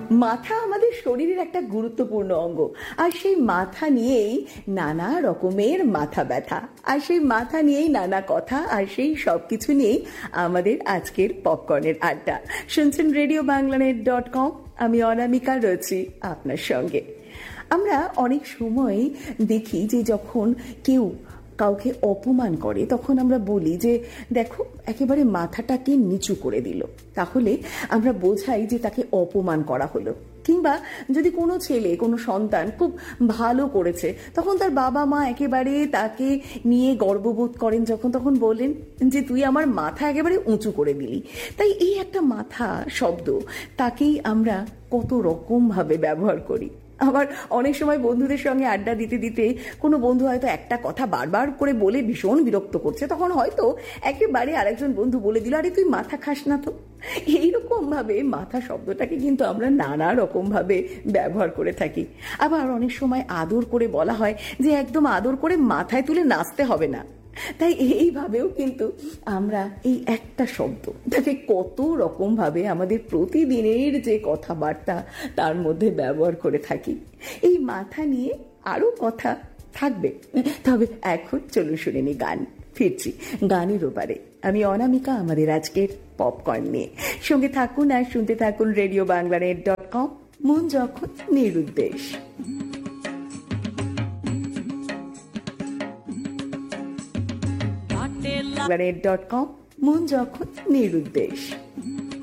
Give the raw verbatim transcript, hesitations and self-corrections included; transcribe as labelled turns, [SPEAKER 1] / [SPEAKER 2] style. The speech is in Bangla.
[SPEAKER 1] মাথা আমাদের শরীরের একটা গুরুত্বপূর্ণ অঙ্গ, আর সেই মাথা নিয়েই নানা রকমের মাথা ব্যথা, আর সেই মাথা নিয়েই নানা কথা, আর সেই সব কিছু নিয়েই আমাদের আজকের পপকর্নের আড্ডা। শুনছেন রেডিও বাংলানেট ডট কম। আমি অনামিকা রয়েছি আপনার সঙ্গে। আমরা অনেক সময় দেখি যে যখন কেউ কাউকে অপমান করে তখন আমরা বলি যে দেখো একেবারে মাথাটাকে নিচু করে দিল, তাহলে আমরা বোঝাই যে তাকে অপমান করা হলো। কিংবা যদি কোনো ছেলে কোনো সন্তান খুব ভালো করেছে তখন তার বাবা মা একেবারে তাকে নিয়ে গর্ববোধ করেন, যখন তখন বলেন যে তুই আমার মাথা একেবারে উঁচু করে দিলি। তাই এই একটা মাথা শব্দ, তাকেই আমরা কত রকমভাবে ব্যবহার করি। আবার অনেক সময় বন্ধুদের সঙ্গে আড্ডা দিতে দিতে কোনো বন্ধু হয়তো একটা কথা বারবার করে বলে ভীষণ বিরক্ত করছে, তখন হয়তো একেবারে আরেকজন বন্ধু বলে দিল আরে তুই মাথা খাস না তো। এইরকম ভাবে মাথা শব্দটাকে কিন্তু আমরা নানা রকম ভাবে ব্যবহার করে থাকি। আবার অনেক সময় আদর করে বলা হয় যে একদম আদর করে মাথায় তুলে নাচতে হবে না। তাই এইভাবেও কিন্তু আমরা এই একটা শব্দ তাকে কত রকম ভাবে আমাদের প্রতিদিনের যে কথাবার্তা তার মধ্যে ব্যবহার করে থাকি। এই মাথা নিয়ে আরো কথা থাকবে, তবে এখন চলুন শুনে নি গান। ফিরছি গানের ওপারে, আমি অনামিকা আমাদের আজকের পপকর্ন নিয়ে। সঙ্গে থাকুন আর শুনতে থাকুন রেডিও বাংলানেট ডট কম। মন যখন নিরুদ্দেশ। বাংলানেট ডট কম, মন যখন নিরুদ্দেশ।